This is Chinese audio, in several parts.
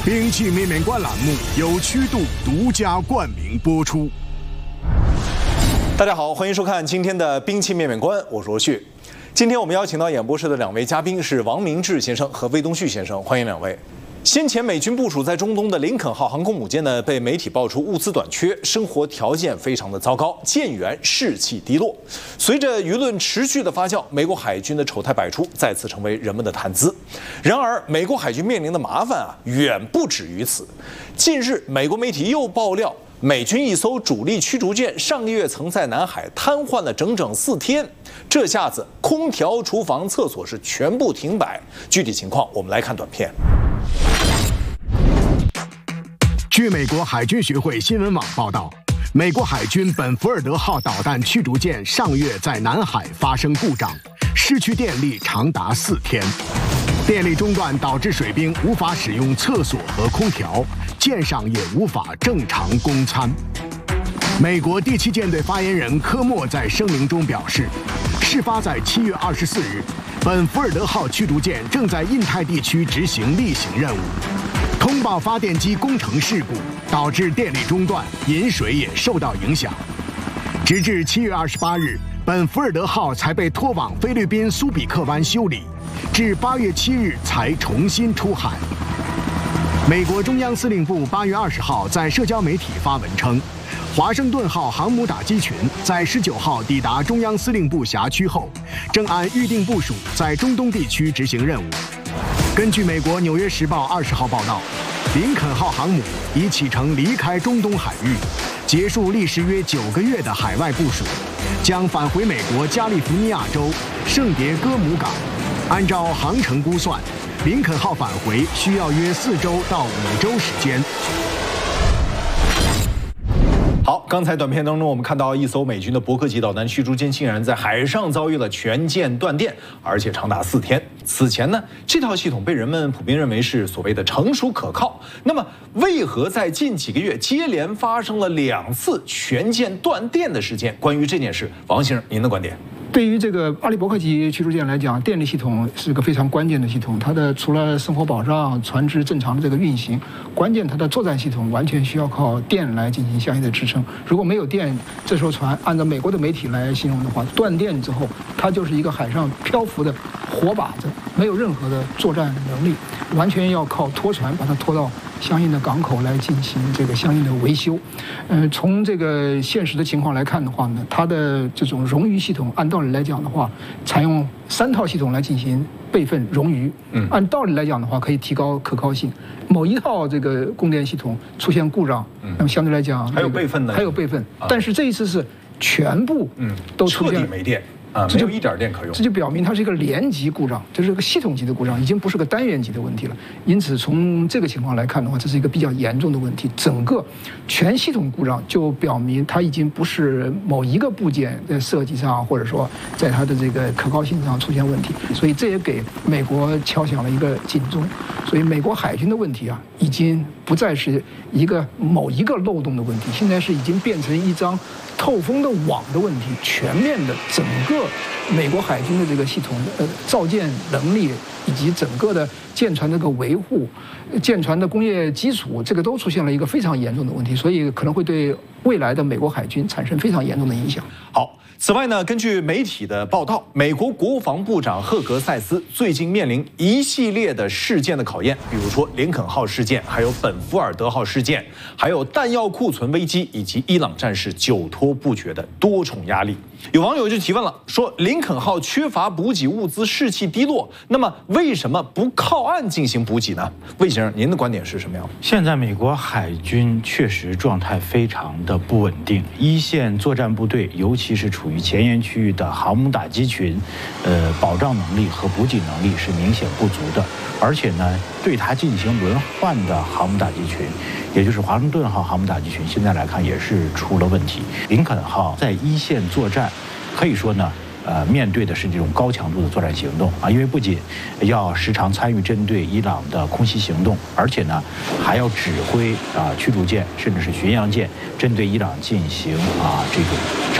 兵器面面观栏目由曲度独家冠名播出。 大家好，欢迎收看今天的兵器面面观，我是罗旭。今天我们邀请到演播室的两位嘉宾是王明志先生和魏东旭先生，欢迎两位。先前美军部署在中东的林肯号航空母舰呢，被媒体爆出物资短缺，生活条件非常的糟糕，舰员士气低落。随着舆论持续的发酵，美国海军的丑态百出，再次成为人们的谈资。然而，美国海军面临的麻烦远不止于此。近日，美国媒体又爆料，美军一艘主力驱逐舰上个月曾在南海瘫痪了整整4天，这下子空调、厨房、厕所是全部停摆。具体情况，我们来看短片。 据美国海军学会新闻网报道，美国海军本福尔德号导弹驱逐舰上月在南海发生故障，失去电力长达4天。电力中断导致水兵无法使用厕所和空调，舰上也无法正常供餐。美国第7舰队发言人科莫在声明中表示，事发在7月24日，本福尔德号驱逐舰正在印太地区执行例行任务，通报发电机工程事故，导致电力中断，饮水也受到影响。直至7月28日，本福尔德号才被拖往菲律宾苏比克湾修理，至8月7日才重新出海。美国中央司令部8月20号在社交媒体发文称，华盛顿号航母打击群在19号抵达中央司令部辖区后，正按预定部署在中东地区执行任务。根据美国《纽约时报》20号报道，林肯号航母已启程离开中东海域，结束历时约9个月的海外部署，将返回美国加利福尼亚州圣迭戈姆港。按照航程估算，林肯号返回需要约4周到5周时间。 好，刚才短片当中我们看到一艘美军的伯克级导弹驱逐舰竟然在海上遭遇了全舰断电，而且长达4天。此前呢，这套系统被人们普遍认为是所谓的成熟可靠。那么，为何在近几个月接连发生了2次全舰断电的事件？关于这件事，王先生您的观点？ 对于这个阿利伯克级驱逐舰来讲，电力系统是个非常关键的系统。它的除了生活保障、船只正常的这个运行，关键它的作战系统完全需要靠电来进行相应的支撑。如果没有电，这艘船按照美国的媒体来形容的话，断电之后，它就是一个海上漂浮的活靶子，没有任何的作战能力，完全要靠拖船把它拖到相应的港口来进行这个相应的维修。从这个现实的情况来看的话呢，它的这种冗余系统，按道理来讲的话，采用3套系统来进行备份冗余。按道理来讲的话，可以提高可靠性。某一套这个供电系统出现故障，那么相对来讲还有备份的， 还有备份。但是这一次是全部都出现彻底没电。没有一点电可用， 这就表明它是一个连级故障，这是个系统级的故障，已经不是个单元级的问题了。因此，从这个情况来看的话，这是一个比较严重的问题。整个全系统故障就表明它已经不是某一个部件在设计上，或者说在它的这个可靠性上出现问题。所以这也给美国敲响了一个警钟。所以美国海军的问题已经不再是某一个漏洞的问题，现在是已经变成一张透风的网的问题，全面的整个美国海军的这个系统造舰能力以及整个的舰船这个维护、舰船的工业基础，这个都出现了一个非常严重的问题，所以可能会对未来的美国海军产生非常严重的影响。 好。此外呢，根据媒体的报道，美国国防部长赫格塞斯最近面临一系列的事件的考验，比如说林肯号事件，还有本福尔德号事件，还有弹药库存危机，以及伊朗战事久拖不决的多重压力。有网友就提问了，说林肯号缺乏补给物资，士气低落，那么为什么不靠岸进行补给呢？魏先生，您的观点是什么样？ 现在美国海军确实状态非常的不稳定，一线作战部队，尤其是处于前沿区域的航母打击群，保障能力和补给能力是明显不足的。而且呢，对它进行轮换的航母打击群，也就是华盛顿号航母打击群，现在来看也是出了问题。林肯号在一线作战，可以说呢，面对的是这种高强度的作战行动因为不仅要时常参与针对伊朗的空袭行动，而且呢还要指挥驱逐舰甚至是巡洋舰针对伊朗进行这种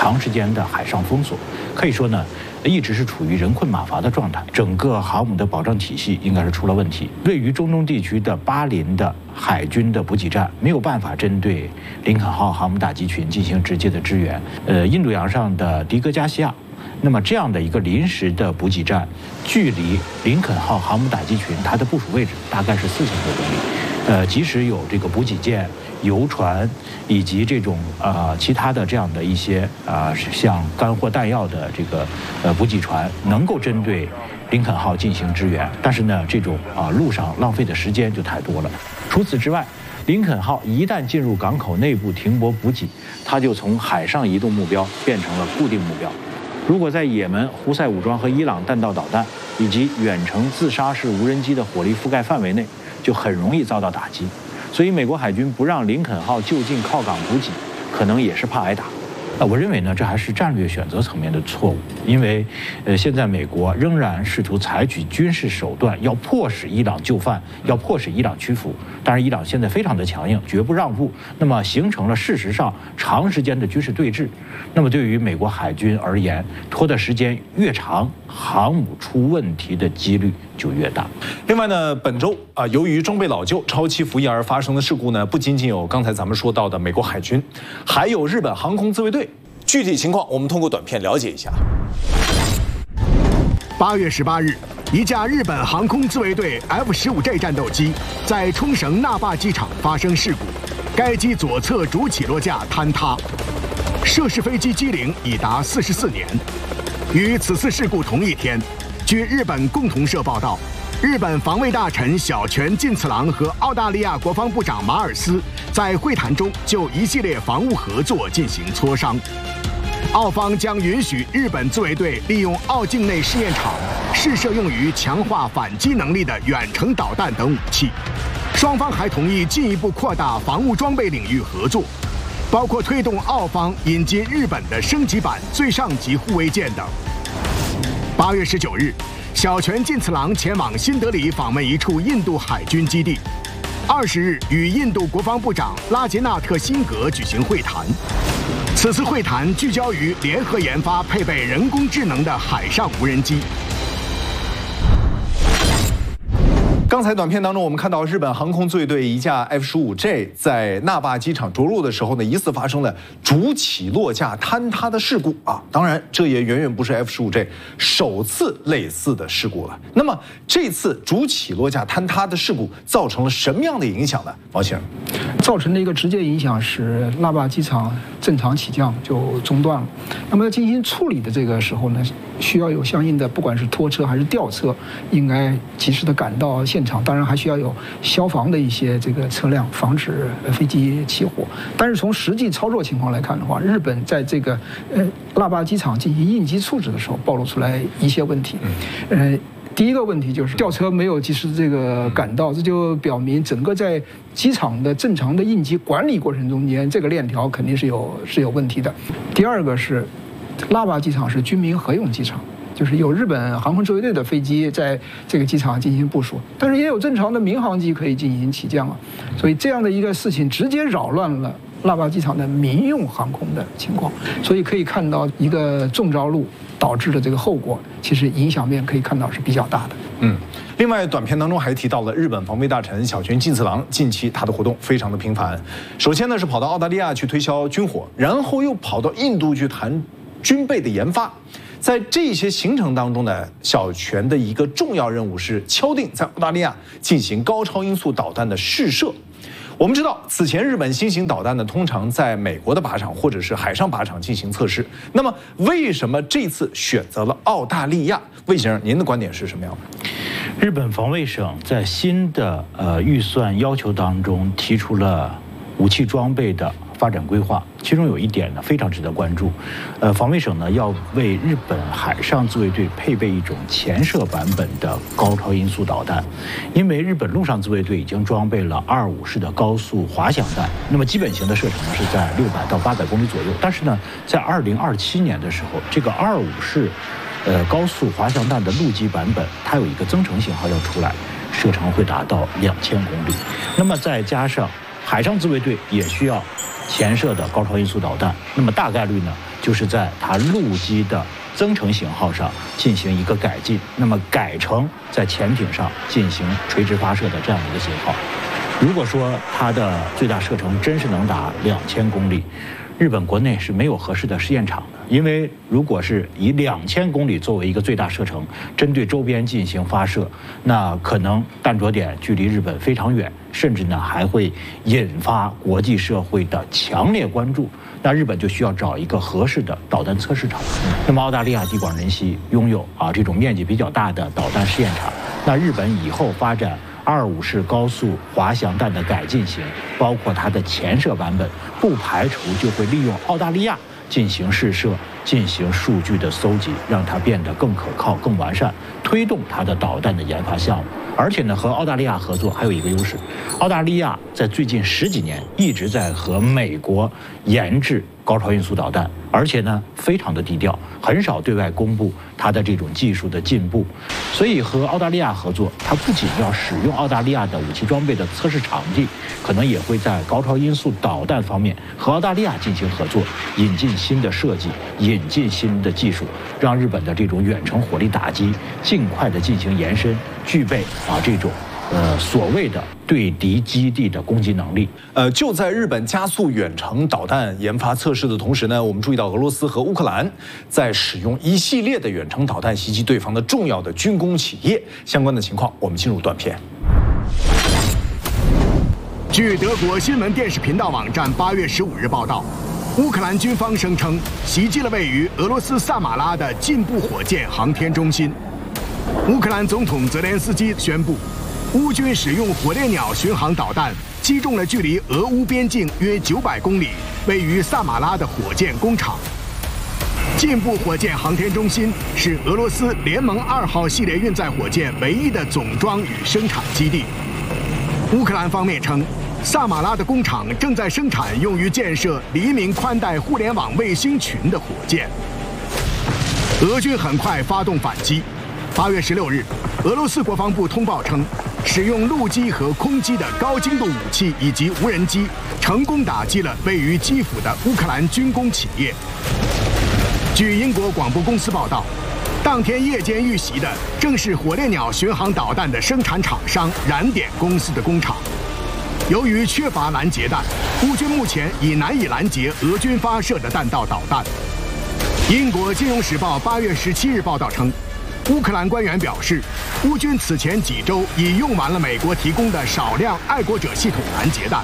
长时间的海上封锁，可以说呢，一直是处于人困马乏的状态。整个航母的保障体系应该是出了问题。位于中东地区的巴林的海军的补给站没有办法针对林肯号航母打击群进行直接的支援。印度洋上的迪戈加西亚，那么这样的一个临时的补给站，距离林肯号航母打击群它的部署位置大概是4000多公里。即使有这个补给舰、游船以及这种其他的这样的一些像干货弹药的这个补给船，能够针对林肯号进行支援，但是呢，这种路上浪费的时间就太多了。除此之外，林肯号一旦进入港口内部停泊补给，它就从海上移动目标变成了固定目标。如果在也门、胡塞武装和伊朗弹道导弹以及远程自杀式无人机的火力覆盖范围内，就很容易遭到打击。所以美国海军不让林肯号就近靠港补给，可能也是怕挨打。我认为呢，这还是战略选择层面的错误，因为现在美国仍然试图采取军事手段，要迫使伊朗就范，要迫使伊朗屈服。但是伊朗现在非常的强硬，绝不让步，那么形成了事实上长时间的军事对峙。那么对于美国海军而言，拖的时间越长，航母出问题的几率就越大。 另外呢，本周由于装备老旧、超期服役而发生的事故呢，不仅仅有刚才咱们说到的美国海军，还有日本航空自卫队。具体情况我们通过短片了解一下。 8月18日，一架日本航空自卫队 F-15J 战斗机在冲绳那霸机场发生事故，该机左侧主起落架坍塌，涉事飞机机龄已达44年。与此次事故同一天，据日本共同社报道，日本防卫大臣小泉进次郎和澳大利亚国防部长马尔斯在会谈中就一系列防务合作进行磋商。澳方将允许日本自卫队利用澳境内试验场试射用于强化反击能力的远程导弹等武器。双方还同意进一步扩大防务装备领域合作，包括推动澳方引进日本的升级版最上级护卫舰等。8月19日，小泉进次郎前往新德里访问一处印度海军基地。20日，与印度国防部长拉杰纳特辛格举行会谈。此次会谈聚焦于联合研发配备人工智能的海上无人机。 刚才短片当中，我们看到日本航空自卫队一架 F-15J 在那霸机场着陆的时候呢，疑似发生了主起落架坍塌的事故啊。当然，这也远远不是 F-15J 首次类似的事故了。那么，这次主起落架坍塌的事故造成了什么样的影响呢？王先生， 造成的一个直接影响是那霸机场正常起降就中断了。那么进行处理的这个时候呢，需要有相应的不管是拖车还是吊车，应该及时的赶到现场。当然还需要有消防的一些这个车辆，防止飞机起火。但是从实际操作情况来看的话，日本在这个那霸机场进行应急处置的时候，暴露出来一些问题。第一个问题就是吊车没有及时这个赶到，这就表明整个在机场的正常的应急管理过程中间，这个链条肯定是有问题的。第二个是，那霸机场是军民合用机场，就是有日本航空自卫队的飞机在这个机场进行部署，但是也有正常的民航机可以进行起降啊，所以这样的一个事情直接扰乱了那霸机场的民用航空的情况，所以可以看到一个中着陆导致的这个后果，其实影响面可以看到是比较大的。 另外，短片当中还提到了日本防卫大臣小泉进次郎近期他的活动非常的频繁。首先呢是跑到澳大利亚去推销军火，然后又跑到印度去谈军备的研发。在这些行程当中呢，小泉的一个重要任务是敲定在澳大利亚进行高超音速导弹的试射。我们知道，此前日本新型导弹呢，通常在美国的靶场或者是海上靶场进行测试。那么，为什么这次选择了澳大利亚？魏先生，您的观点是什么样的？ 日本防卫省在新的预算要求当中提出了武器装备的发展规划，其中有一点呢非常值得关注，防卫省呢要为日本海上自卫队配备一种潜射版本的高超音速导弹，因为日本陆上自卫队已经装备了25式的高速滑翔弹，那么基本型的射程呢是在600到800公里左右，但是呢，在2027年的时候，这个25式高速滑翔弹的陆基版本，它有一个增程型号要出来，射程会达到2000公里，那么再加上海上自卫队也需要潜射的高超音速导弹，那么大概率呢，就是在它陆基的增程型号上进行一个改进，那么改成在潜艇上进行垂直发射的这样的一个型号。如果说它的最大射程真是能达2000公里，日本国内是没有合适的试验场的，因为如果是以2000公里作为一个最大射程，针对周边进行发射，那可能弹着点距离日本非常远，甚至呢还会引发国际社会的强烈关注。那日本就需要找一个合适的导弹测试场。那么澳大利亚地广人稀，拥有这种面积比较大的导弹试验场。那日本以后发展25式高速滑翔弹的改进型，包括它的潜射版本，不排除就会利用澳大利亚进行试射，进行数据的搜集，让它变得更可靠、更完善，推动它的导弹的研发项目。而且呢，和澳大利亚合作还有一个优势，澳大利亚在最近10几年一直在和美国研制高超音速导弹，而且呢非常的低调，很少对外公布它的这种技术的进步。所以和澳大利亚合作，它不仅要使用澳大利亚的武器装备的测试场地，可能也会在高超音速导弹方面和澳大利亚进行合作，引进新的设计，引进新的技术，让日本的这种远程火力打击尽快的进行延伸，具备这种所谓的对敌基地的攻击能力。 就在日本加速远程导弹研发测试的同时呢，我们注意到俄罗斯和乌克兰在使用一系列的远程导弹袭击对方的重要的军工企业。相关的情况，我们进入短片。 据德国新闻电视频道网站8月15日报道，乌克兰军方声称袭击了位于俄罗斯萨马拉的进步火箭航天中心。乌克兰总统泽连斯基宣布，乌军使用火烈鸟巡航导弹击中了距离俄乌边境约900公里、位于萨马拉的火箭工厂。进步火箭航天中心是俄罗斯联盟2号系列运载火箭唯一的总装与生产基地。乌克兰方面称，萨马拉的工厂正在生产用于建设黎明宽带互联网卫星群的火箭。俄军很快发动反击。8月16日，俄罗斯国防部通报称，使用陆基和空基的高精度武器以及无人机，成功打击了位于基辅的乌克兰军工企业。据英国广播公司报道，当天夜间遇袭的正是火烈鸟巡航导弹的生产厂商燃点公司的工厂。由于缺乏拦截弹，乌军目前已难以拦截俄军发射的弹道导弹。英国《金融时报》8月17日报道称，乌克兰官员表示，乌军此前几周已用完了美国提供的少量爱国者系统拦截弹。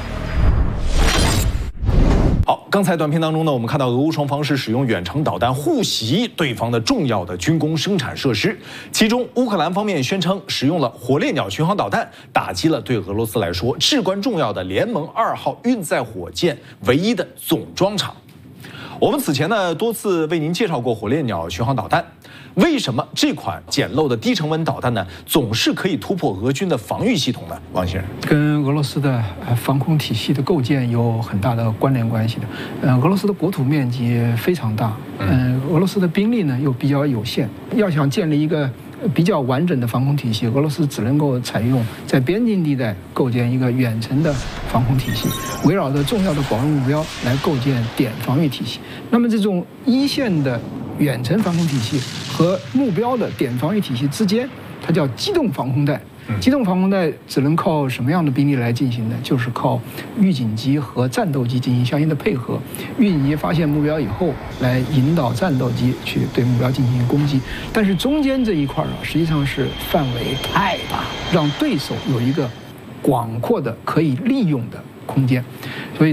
好，刚才短片当中呢，我们看到俄乌双方是使用远程导弹互袭对方的重要的军工生产设施，其中乌克兰方面宣称使用了火烈鸟巡航导弹，打击了对俄罗斯来说至关重要的联盟2号运载火箭唯一的总装厂。我们此前呢多次为您介绍过火烈鸟巡航导弹，为什么这款简陋的低成本导弹呢总是可以突破俄军的防御系统呢？王先生， 跟俄罗斯的防空体系的构建有很大的关联关系的。俄罗斯的国土面积非常大，俄罗斯的兵力呢又比较有限，要想建立一个比较完整的防空体系，俄罗斯只能够采用在边境地带构建一个远程的防空体系，围绕着重要的保卫目标来构建点防御体系。那么这种一线的远程防空体系和目标的点防御体系之间，它叫机动防空带。机动防空带只能靠什么样的兵力来进行呢？就是靠预警机和战斗机进行相应的配合。预警机发现目标以后，来引导战斗机去对目标进行攻击。但是中间这一块实际上是范围太大，让对手有一个广阔的可以利用的空间，所以